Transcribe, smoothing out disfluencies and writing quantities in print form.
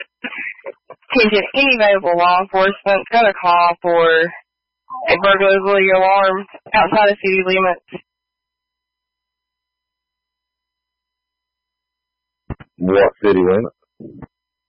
Attention, any available law enforcement going to call for a burglary alarm outside of city limits. What city limits?